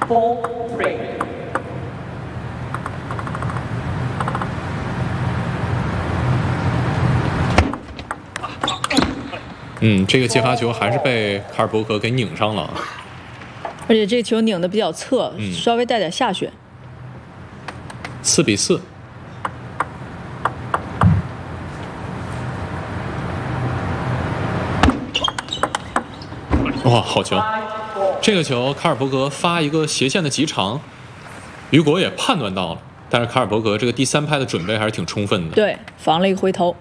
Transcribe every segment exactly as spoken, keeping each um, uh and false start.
four three。 嗯，这个接发球还是被卡尔伯格给拧上了， 而且这个球拧的比较侧， 嗯、 稍微带点下旋。 四比四。哇，好球！这个球卡尔伯格发一个斜线的极长，雨果也判断到了，但是卡尔伯格这个第三拍的准备还是挺充分的。 对，防了一个回头。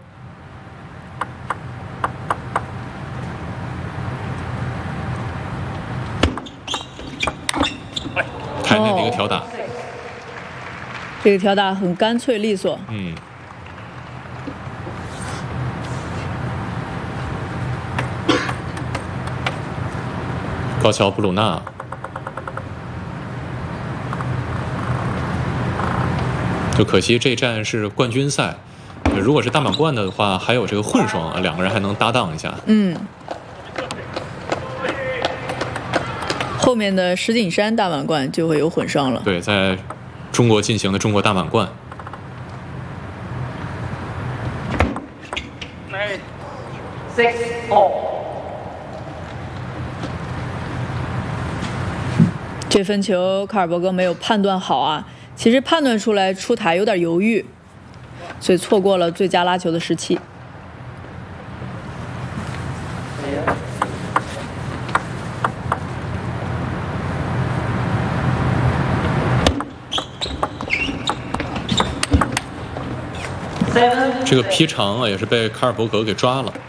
看见那个挑打、哦， 这个挑打很干脆利索。 嗯。高桥布鲁纳，就可惜这站是冠军赛，如果是大满贯的话，还有这个混双，两个人还能搭档一下。 嗯。后面的石景山大满贯就会有混双了。 对，在中国进行的中国大满贯。 Six all。 这分球卡尔伯格没有判断好啊，其实判断出来出台有点犹豫，所以错过了最佳拉球的时期。 这个劈长啊，也是被卡尔伯格给抓了。